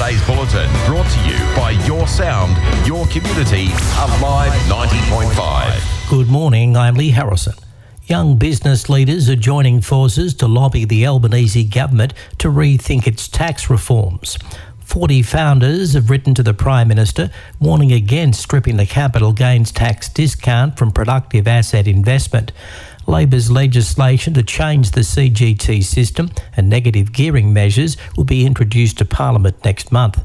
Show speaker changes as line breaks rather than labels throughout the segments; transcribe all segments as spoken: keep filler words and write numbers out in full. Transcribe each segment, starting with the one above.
Today's bulletin brought to you by Your Sound, Your Community, Alive ninety point five.
Good morning, I'm Lee Harrison. Young business leaders are joining forces to lobby the Albanese government to rethink its tax reforms. forty founders have written to the Prime Minister warning against stripping the capital gains tax discount from productive asset investment. Labor's legislation to change the C G T system and negative gearing measures will be introduced to Parliament next month.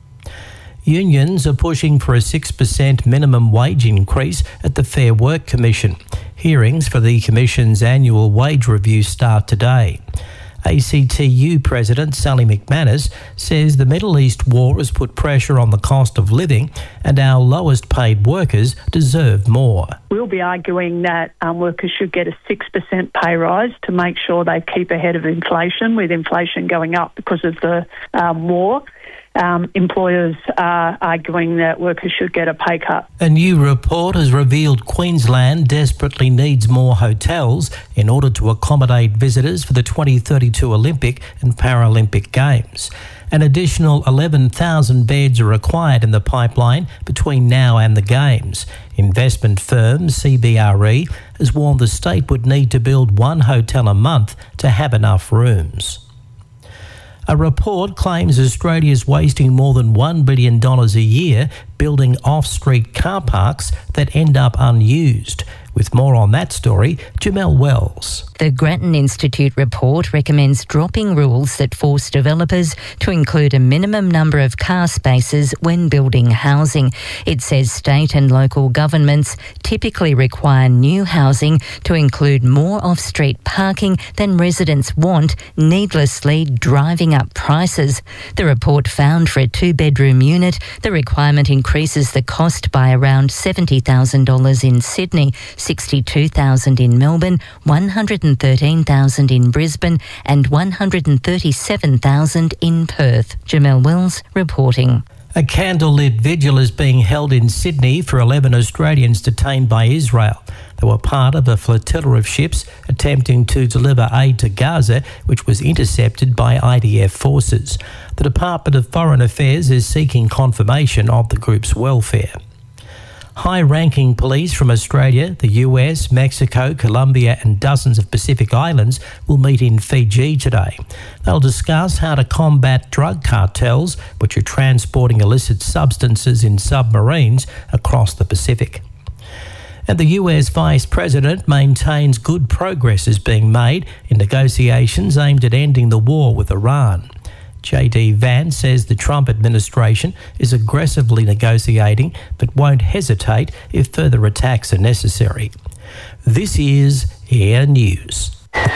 Unions are pushing for a six percent minimum wage increase at the Fair Work Commission. Hearings for the Commission's annual wage review start today. A C T U President Sally McManus says the Middle East war has put pressure on the cost of living and our lowest paid workers deserve more.
We'll be arguing that um, workers should get a six percent pay rise to make sure they keep ahead of inflation, with inflation going up because of the um, war. Um, employers are arguing that workers should get a pay cut.
A new report has revealed Queensland desperately needs more hotels in order to accommodate visitors for the twenty thirty-two Olympic and Paralympic Games. An additional eleven thousand beds are required in the pipeline between now and the Games. Investment firm C B R E has warned the state would need to build one hotel a month to have enough rooms. A report claims Australia is wasting more than one billion dollars a year building off-street car parks that end up unused. With more on that story, Jamelle Wells.
The Grattan Institute report recommends dropping rules that force developers to include a minimum number of car spaces when building housing. It says state and local governments typically require new housing to include more off-street parking than residents want, needlessly driving up prices. The report found for a two-bedroom unit, the requirement increases the cost by around seventy thousand dollars in Sydney, sixty-two thousand dollars in Melbourne, one hundred thirteen thousand dollars in Brisbane and one hundred thirty-seven thousand dollars in Perth. Jamelle Wells reporting.
A candlelit vigil is being held in Sydney for eleven Australians detained by Israel. They were part of a flotilla of ships attempting to deliver aid to Gaza, which was intercepted by I D F forces. The Department of Foreign Affairs is seeking confirmation of the group's welfare. High-ranking police from Australia, the U S, Mexico, Colombia and dozens of Pacific islands will meet in Fiji today. They'll discuss how to combat drug cartels, which are transporting illicit substances in submarines across the Pacific. And the U S Vice President maintains good progress is being made in negotiations aimed at ending the war with Iran. J D Vance says the Trump administration is aggressively negotiating but won't hesitate if further attacks are necessary. This is Air News.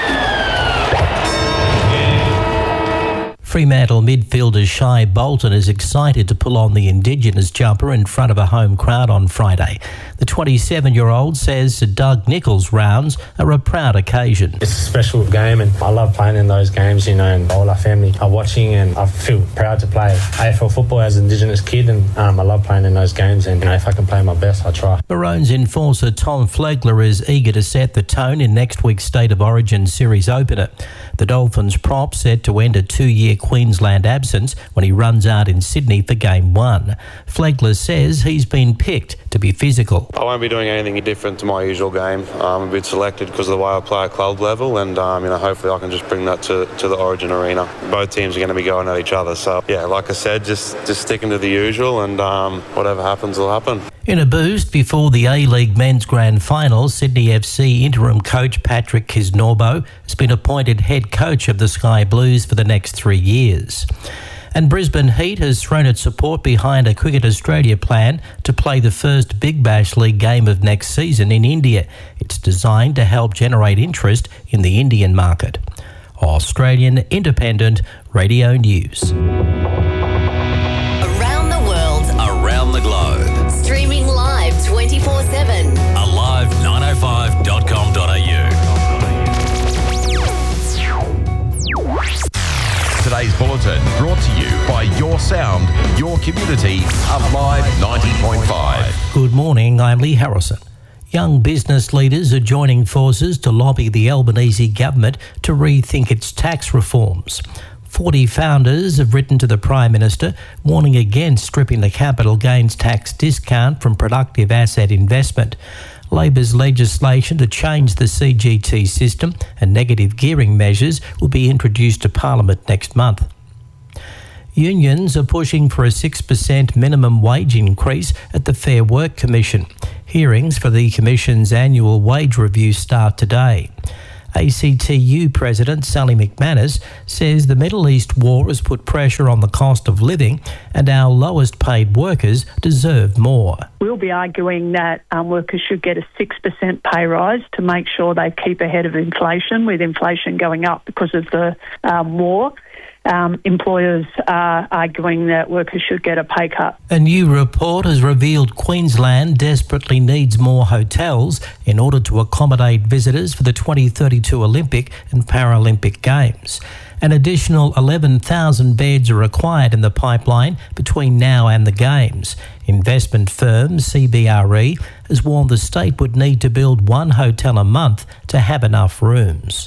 Fremantle midfielder Shai Bolton is excited to pull on the Indigenous jumper in front of a home crowd on Friday. The twenty-seven-year-old says Sir Doug Nicholls rounds are a proud occasion.
It's a special game and I love playing in those games, you know, and all our family are watching and I feel proud to play A F L football as an Indigenous kid and um, I love playing in those games and, you know, if I can play my best, I try.
Maroons enforcer Tom Flegler is eager to set the tone in next week's State of Origin series opener. The Dolphins prop set to end a two-year Queensland absence when he runs out in Sydney for Game one. Flegler says he's been picked to be physical.
I won't be doing anything different to my usual game. Um, I've been selected because of the way I play at club level and um, you know, hopefully I can just bring that to, to the Origin arena. Both teams are going to be going at each other. So, yeah, like I said, just, just sticking to the usual and um, whatever happens will happen.
In a boost before the A-League Men's Grand Final, Sydney F C interim coach Patrick Kisnorbo has been appointed head coach of the Sky Blues for the next three years. And Brisbane Heat has thrown its support behind a Cricket Australia plan to play the first Big Bash League game of next season in India. It's designed to help generate interest in the Indian market. Australian Independent Radio News.
Around the world,
Around the globe.
streaming live twenty-four seven.
alive nine oh five dot com dot a u. Today's bulletin brought to you by Your Sound, Your Community, Alive ninety point five.
Good morning, I'm Lee Harrison. Young business leaders are joining forces to lobby the Albanese government to rethink its tax reforms. forty founders have written to the Prime Minister warning against stripping the capital gains tax discount from productive asset investment. Labor's legislation to change the C G T system and negative gearing measures will be introduced to Parliament next month. Unions are pushing for a six percent minimum wage increase at the Fair Work Commission. Hearings for the Commission's annual wage review start today. A C T U President Sally McManus says the Middle East war has put pressure on the cost of living and our lowest paid workers deserve more.
We'll be arguing that um, workers should get a six percent pay rise to make sure they keep ahead of inflation, with inflation going up because of the um, war. Um, employers are arguing that workers should get a pay cut.
A new report has revealed Queensland desperately needs more hotels in order to accommodate visitors for the twenty thirty-two Olympic and Paralympic Games. An additional eleven thousand beds are required in the pipeline between now and the Games. Investment firm C B R E has warned the state would need to build one hotel a month to have enough rooms.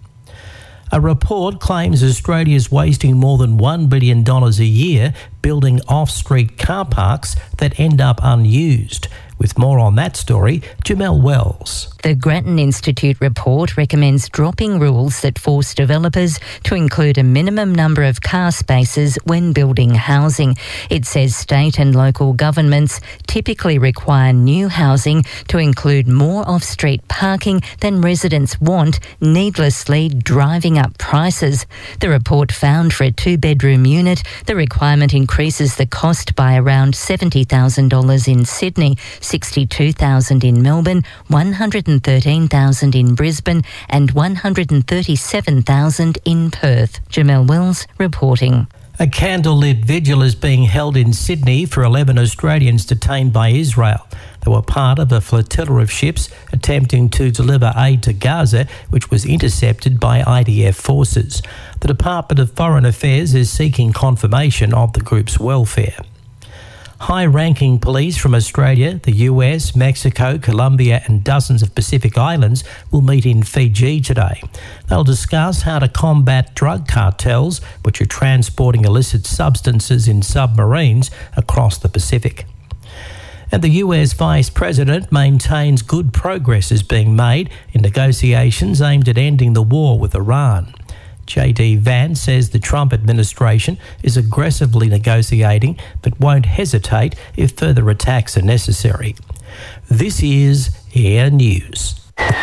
A report claims Australia is wasting more than one billion dollars a year building off-street car parks that end up unused. With more on that story, Jamelle Wells.
The Grattan Institute report recommends dropping rules that force developers to include a minimum number of car spaces when building housing. It says state and local governments typically require new housing to include more off-street parking than residents want, needlessly driving up prices. The report found for a two-bedroom unit, the requirement increases the cost by around seventy thousand dollars in Sydney, sixty-two thousand dollars in Melbourne, one hundred thirteen thousand dollars in Brisbane and one hundred thirty-seven thousand dollars in Perth. Jamelle Wells reporting.
A candlelit vigil is being held in Sydney for eleven Australians detained by Israel. They were part of a flotilla of ships attempting to deliver aid to Gaza, which was intercepted by I D F forces. The Department of Foreign Affairs is seeking confirmation of the group's welfare. High-ranking police from Australia, the U S, Mexico, Colombia and dozens of Pacific islands will meet in Fiji today. They'll discuss how to combat drug cartels, which are transporting illicit substances in submarines across the Pacific. And the U S Vice President maintains good progress is being made in negotiations aimed at ending the war with Iran. J D Vance says the Trump administration is aggressively negotiating but won't hesitate if further attacks are necessary. This is Air News.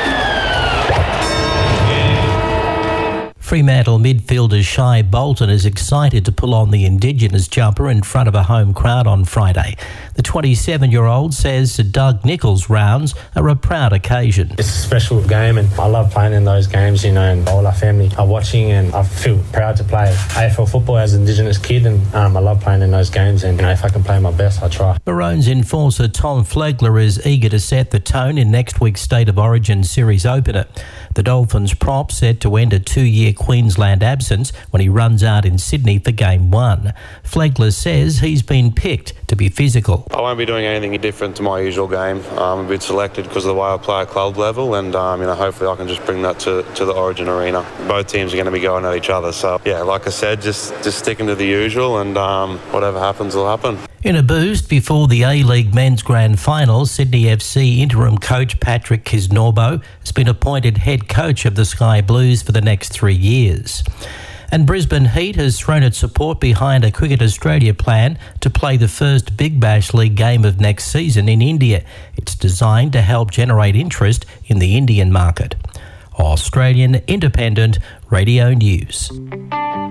Fremantle midfielder Shai Bolton is excited to pull on the Indigenous jumper in front of a home crowd on Friday. The twenty-seven-year-old says Doug Nicholls rounds are a proud occasion.
It's a special game and I love playing in those games, you know, and all our family are watching and I feel proud to play A F L football as an Indigenous kid and um, I love playing in those games and, you know, if I can play my best, I try.
Maroons enforcer Tom Flegler is eager to set the tone in next week's State of Origin series opener. The Dolphins prop set to end a two-year Queensland absence when he runs out in Sydney for Game one. Flegler says he's been picked to be physical.
I won't be doing anything different to my usual game. Um, I've been selected because of the way I play at club level and um, you know, hopefully I can just bring that to, to the Origin arena. Both teams are going to be going at each other. So, yeah, like I said, just, just sticking to the usual and um, whatever happens will happen.
In a boost before the A-League Men's Grand Final, Sydney F C interim coach Patrick Kisnorbo has been appointed head coach of the Sky Blues for the next three years. And Brisbane Heat has thrown its support behind a Cricket Australia plan to play the first Big Bash League game of next season in India. It's designed to help generate interest in the Indian market. Australian Independent Radio News.